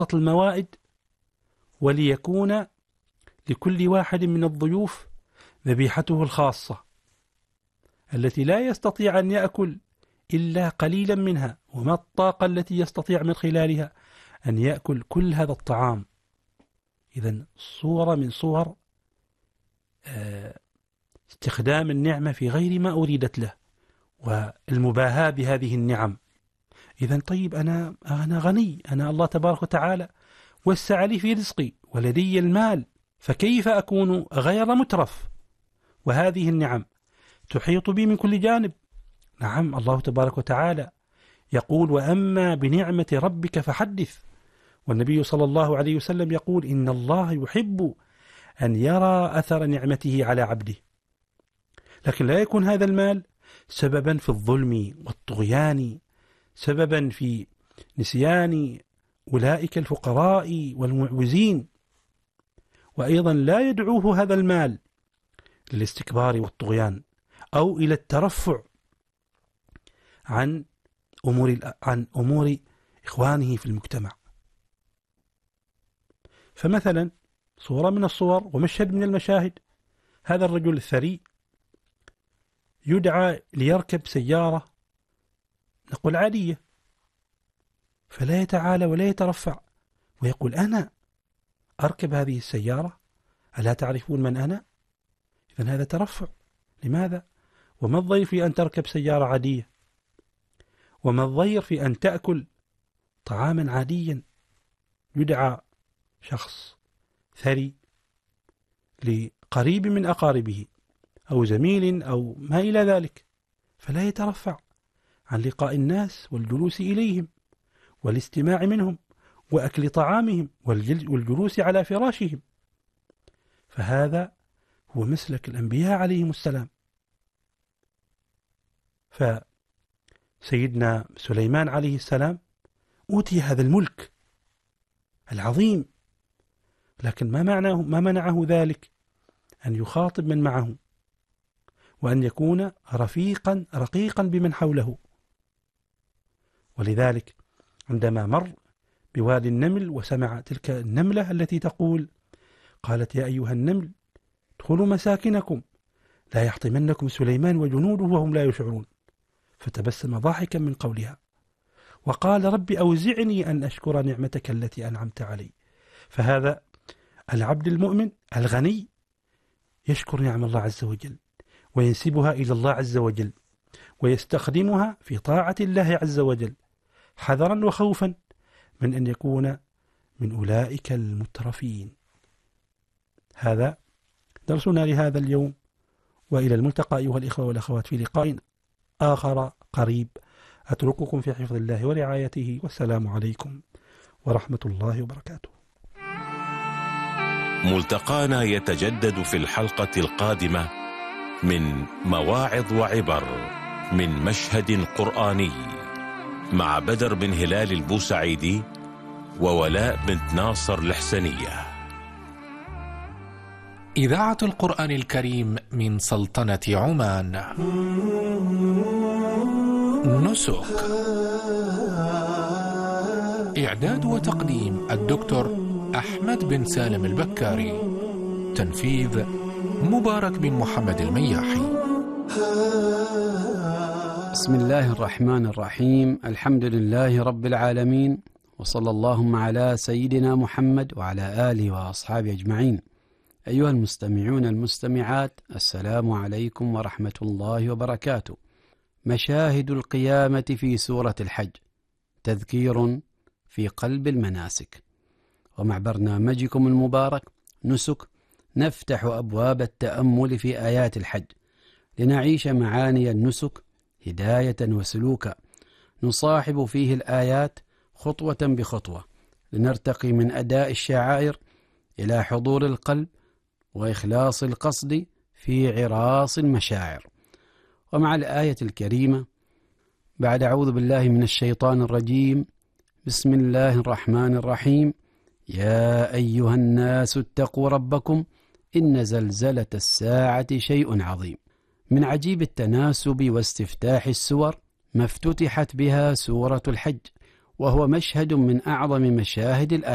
الموائد، وليكون لكل واحد من الضيوف ذبيحته الخاصة التي لا يستطيع أن يأكل إلا قليلا منها، وما الطاقة التي يستطيع من خلالها أن يأكل كل هذا الطعام. إذن صورة من صور استخدام النعمة في غير ما أريدت له، والمباهاة بهذه النعم. إذن طيب أنا غني، أنا الله تبارك وتعالى وسع لي في رزقي ولدي المال، فكيف أكون غير مترف وهذه النعم تحيط بي من كل جانب؟ نعم، الله تبارك وتعالى يقول: وأما بنعمة ربك فحدث. والنبي صلى الله عليه وسلم يقول: إن الله يحب أن يرى أثر نعمته على عبده. لكن لا يكون هذا المال سببا في الظلم والطغيان، سببا في نسيان أولئك الفقراء والمعوزين، وأيضا لا يدعوه هذا المال للاستكبار والطغيان أو إلى الترفع عن أمور إخوانه في المجتمع. فمثلا صورة من الصور ومشهد من المشاهد، هذا الرجل الثري يدعى ليركب سيارة نقول عادية، فلا يتعالى ولا يترفع ويقول: أنا أركب هذه السيارة، ألا تعرفون من أنا؟ إذن هذا ترفع. لماذا؟ وما الضير في أن تركب سيارة عادية؟ وما الضير في أن تأكل طعاما عاديا؟ يدعى شخص ثري لقريب من أقاربه أو زميل أو ما إلى ذلك، فلا يترفع عن لقاء الناس والجلوس إليهم والاستماع منهم وأكل طعامهم والجلوس على فراشهم. فهذا هو مسلك الأنبياء عليهم السلام. فسيدنا سليمان عليه السلام أوتي هذا الملك العظيم، لكن ما منعه ذلك أن يخاطب من معه وأن يكون رقيقا بمن حوله. ولذلك عندما مر بوادي النمل وسمع تلك النملة التي تقول، قالت: يا أيها النمل ادخلوا مساكنكم لا يحطمنكم سليمان وجنوده وهم لا يشعرون، فتبسم ضاحكا من قولها وقال: رب أوزعني أن أشكر نعمتك التي أنعمت علي. فهذا العبد المؤمن الغني يشكر نعم الله عز وجل وينسبها إلى الله عز وجل ويستخدمها في طاعة الله عز وجل، حذرا وخوفا من أن يكون من أولئك المترفين. هذا درسنا لهذا اليوم، وإلى الملتقى أيها الإخوة والأخوات في لقاء آخر قريب. أترككم في حفظ الله ورعايته، والسلام عليكم ورحمة الله وبركاته. ملتقانا يتجدد في الحلقة القادمة من مواعظ وعبر من مشهد قرآني مع بدر بن هلال البوسعيدي وولاء بنت ناصر الحسنية. إذاعة القرآن الكريم من سلطنة عمان. نسك. إعداد وتقديم الدكتور أحمد بن سالم البكاري. تنفيذ مبارك بن محمد المياحي. بسم الله الرحمن الرحيم. الحمد لله رب العالمين، وصلى اللهم على سيدنا محمد وعلى آله وأصحابه أجمعين. أيها المستمعون المستمعات، السلام عليكم ورحمة الله وبركاته. مشاهد القيامة في سورة الحج، تذكير في قلب المناسك. ومع برنامجكم المبارك نسك نفتح أبواب التأمل في آيات الحج لنعيش معاني النسك هداية وسلوكا، نصاحب فيه الآيات خطوة بخطوة لنرتقي من أداء الشعائر إلى حضور القلب وإخلاص القصد في عراس المشاعر. ومع الآية الكريمة بعد أعوذ بالله من الشيطان الرجيم، بسم الله الرحمن الرحيم: يا أيها الناس اتقوا ربكم إن زلزلة الساعة شيء عظيم. من عجيب التناسب واستفتاح السور ما افتتحت بها سورة الحج، وهو مشهد من أعظم مشاهد الآية